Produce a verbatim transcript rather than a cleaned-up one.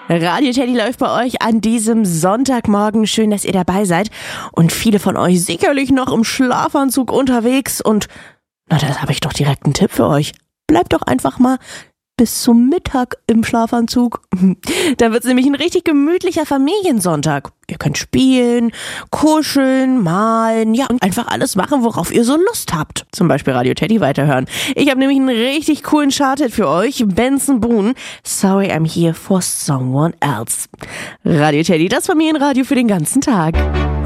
Radio Teddy läuft bei euch an diesem Sonntagmorgen. Schön, dass ihr dabei seid. Und viele von euch sicherlich noch im Schlafanzug unterwegs. Und na, da habe ich doch direkt einen Tipp für euch. Bleibt doch einfach mal bis zum Mittag im Schlafanzug. Da wird's nämlich ein richtig gemütlicher Familiensonntag. Ihr könnt spielen, kuscheln, malen, ja, und einfach alles machen, worauf ihr so Lust habt. Zum Beispiel Radio Teddy weiterhören. Ich habe nämlich einen richtig coolen Charthit für euch. Benson Boone, Sorry I'm Here for Someone Else. Radio Teddy, das Familienradio für den ganzen Tag.